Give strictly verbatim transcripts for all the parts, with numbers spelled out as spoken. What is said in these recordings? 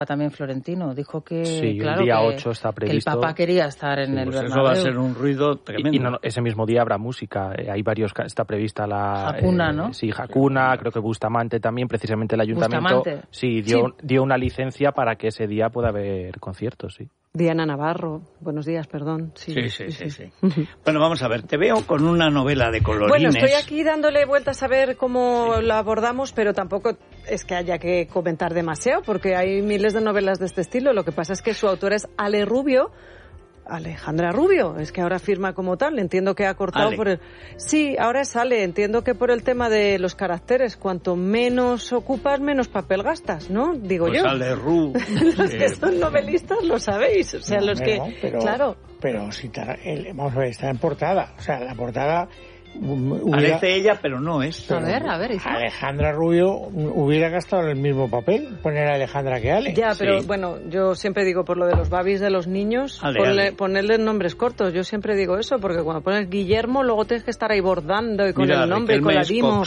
también Florentino dijo que, sí, claro, el día que, ocho está previsto. que el Papa quería estar en sí, el pues Bernabéu. Eso va a ser un ruido tremendo. Y, y no, no, ese mismo día habrá música. Eh, hay varios, está prevista la... Hakuna, eh, ¿no? Sí, Hakuna, creo que Bustamante también, precisamente el ayuntamiento. Bustamante. Sí, dio, Sí. dio una licencia para que ese día pueda haber conciertos, sí. Diana Navarro, buenos días, perdón. Sí, sí, sí, sí. sí, sí. Bueno, vamos a ver, te veo con una novela de colorines. Bueno, estoy aquí dándole vueltas a ver cómo sí. la abordamos, pero tampoco es que haya que comentar demasiado, porque hay miles de novelas de este estilo. Lo que pasa es que su autora es Ale Rubio, Alejandra Rubio, es que ahora firma como tal, entiendo que ha cortado Ale. por el... Sí, ahora es Ale, entiendo que por el tema de los caracteres, cuanto menos ocupas, menos papel gastas, ¿no? Digo pues yo. Ale Ru. Los que son novelistas lo sabéis, o sea, no, los no, que... Pero, claro. Pero si ta, el, vamos a ver, está en portada, o sea, la portada... Hubiera... Parece ella, pero no es. A ver, a ver. ¿sí? Alejandra Rubio hubiera gastado el mismo papel, poner a Alejandra que Ale. Ya, pero sí. bueno, yo siempre digo, por lo de los babis de los niños, ale, ponle, ale. ponerles nombres cortos. Yo siempre digo eso, porque cuando pones Guillermo, luego tienes que estar ahí bordando y con Mira, el nombre y con la dimo.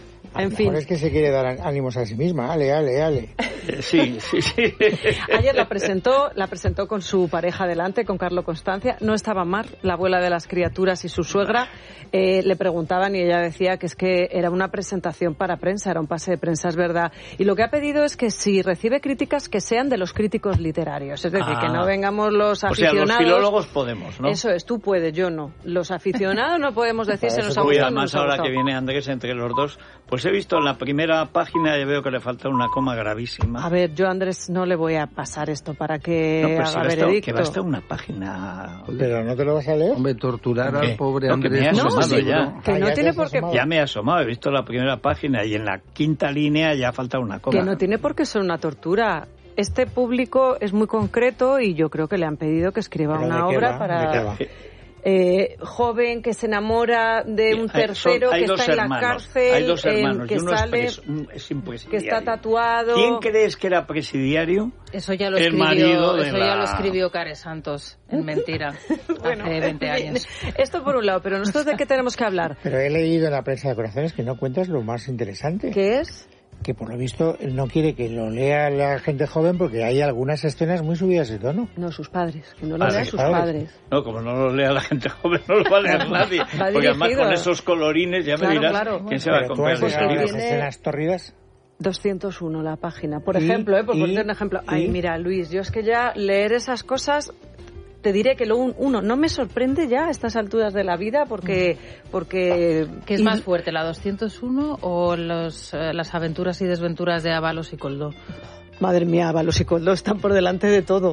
A en lo fin. mejor es que se quiere dar ánimos a sí misma. Ale, ale, ale. Sí, sí, sí. Ayer la presentó, la presentó con su pareja delante, con Carlo Constancia. No estaba Mar, la abuela de las criaturas, y su suegra. Eh, le preguntaban y ella decía que es que era una presentación para prensa, era un pase de prensa, es verdad. Y lo que ha pedido es que si recibe críticas, que sean de los críticos literarios. Es decir, ah. que no vengamos los aficionados. O sea, los filólogos podemos, ¿no? Eso es, tú puedes, yo no. Los aficionados no podemos decir se nos ha Uy, gustado. además, ahora que viene Andrés entre los dos, pues he visto en la primera página y veo que le falta una coma gravísima. A ver, yo a Andrés no le voy a pasar esto para que no, pero haga si basta, veredicto. que basta una página. Pero no te lo vas a leer. Hombre, torturar ¿Qué? al pobre No, Andrés. que me he asomado sí, ya. que no Ah, ya tiene te por has qué. asomado. Ya me he asomado, he visto la primera página y en la quinta línea ya falta una coma. Que no tiene por qué ser una tortura. Este público es muy concreto y yo creo que le han pedido que escriba ¿Pero una de qué obra va? para... ¿De qué va? Eh, joven que se enamora de un Hay- tercero son- hay que dos está en hermanos, la cárcel, hay dos hermanos, eh, que y uno sale, es, pres, un, es que impresidiario. está tatuado. ¿Quién crees que era presidiario? Eso ya lo El marido escribió, de eso la- ya lo escribió Care Santos, en Mentira, Bueno, hace veinte años. Esto por un lado, pero nosotros de qué tenemos que hablar. Pero he leído en la prensa de corazones que no cuentas lo más interesante. ¿Qué es? Que por lo visto él no quiere que lo lea la gente joven porque hay algunas escenas muy subidas de tono. No, sus padres, que no lo Ah, lean sí, sus padres. padres. No, como no lo lea la gente joven, no lo va a leer nadie. Va Porque además dirigido. con esos colorines ya Claro, me dirás claro. quién se va a Pero tú comprar has ese llegado a libro. las Tiene- escenas tórridas. doscientos uno la página, por ¿Y? ejemplo, ¿eh? por ¿Y? poner un ejemplo. Ay, ¿Y? mira, Luis, yo es que ya leer esas cosas, te diré que lo un- uno no me sorprende ya a estas alturas de la vida porque... porque ¿Qué es y- más fuerte, la doscientos uno o los, eh, las aventuras y desventuras de Ábalos y Coldó? Madre mía, Ábalos y Coldó están por delante de todo.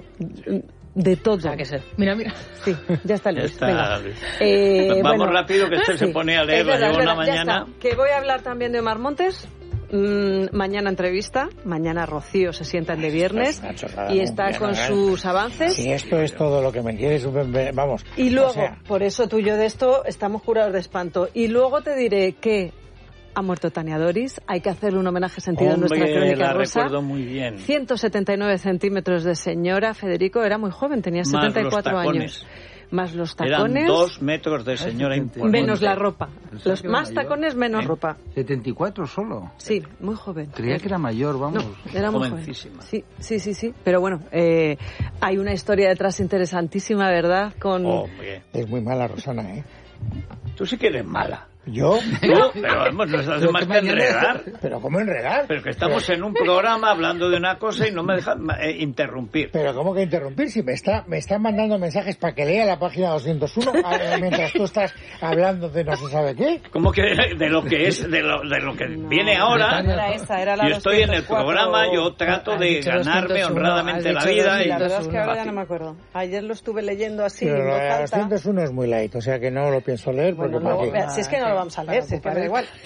De todo. O sea, que sé. Mira, mira. Sí, ya está Ya Luis. está, venga. Luis. Eh, Vamos bueno, rápido, que este sí, se pone a es leer, la verdad, llevo es una verdad, ya mañana. está. Que voy a hablar también de Omar Montes. Mm, mañana entrevista, mañana Rocío se sienta en de viernes Esto es una chorrada y está completa, con ¿eh? sus avances. Si esto es todo lo que me quieres, vamos. Y luego, o sea, por eso tú y yo de esto estamos curados de espanto. Y luego te diré que ha muerto Tania Doris, hay que hacerle un homenaje sentido en nuestra Hombre, crónica la rosa. recuerdo muy bien. ciento setenta y nueve centímetros de señora. Federico era muy joven, tenía Más setenta y los cuatro tacones. años. Más los Eran tacones. dos metros de señora imponente. Menos la ropa. Pensaba Los que era más mayor. tacones, menos ¿Eh? ropa. setenta y cuatro solo. Sí, muy joven. Creía que era mayor, vamos. No, era muy joven. Jovencísima. Sí, sí, sí, sí. Pero bueno, eh, hay una historia detrás interesantísima, ¿verdad? Con... Hombre, es muy mala Rosana, ¿eh? tú sí que eres mala. ¿Yo? No, pero vamos, nos hace más que enredar. ¿Pero cómo enredar? Pero que estamos en un programa hablando de una cosa y no me dejan eh, interrumpir. Pero ¿cómo que interrumpir? Si me está me están mandando mensajes para que lea la página doscientos uno a- mientras tú estás hablando de no se sabe qué. ¿Cómo que de, de lo que es, de lo, de lo que No, viene ahora? no era esa, era la Yo estoy en el doscientos cuatro. programa, yo trato Has de dicho ganarme doscientos uno, honradamente has la dicho vida. Y Y la verdad es que ahora ya fácil. no me acuerdo. Ayer lo estuve leyendo así, Pero en voz la alta. doscientos uno es muy light, o sea que no lo pienso leer porque Bueno, para luego, qué. vea, si es que no lo vamos a leer, si es que me da igual.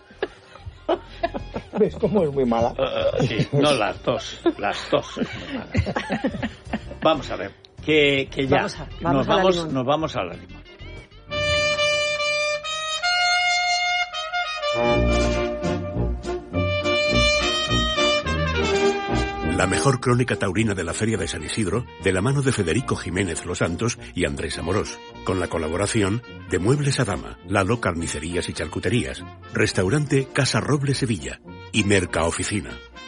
¿Ves cómo es muy mala? Uh, sí, no las dos, las dos. es muy mala. Vamos a ver, que, que ya Vamos a- vamos nos, a la vamos, limón. nos vamos a la limón. La mejor crónica taurina de la Feria de San Isidro, de la mano de Federico Jiménez Los Santos y Andrés Amorós, con la colaboración de Muebles Adama, Lalo Carnicerías y Charcuterías, Restaurante Casa Roble Sevilla y Merca Oficina.